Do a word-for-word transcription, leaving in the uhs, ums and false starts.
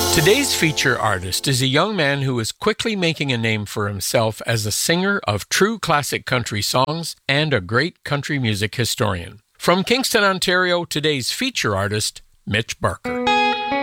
Today's feature artist is a young man who is quickly making a name for himself as a singer of true classic country songs and a great country music historian. From Kingston, Ontario, today's feature artist, Mitch Barker.